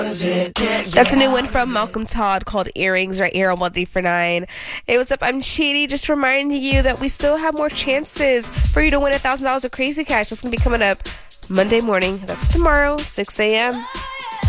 That's a new one from Malcolm Todd called Earrings right here on 1-3-4-9. Hey, what's up? I'm Shady. Just reminding you that we still have more chances for you to win $1,000 of Crazy Cash. That's going to be coming up Monday morning. That's tomorrow, 6 a.m.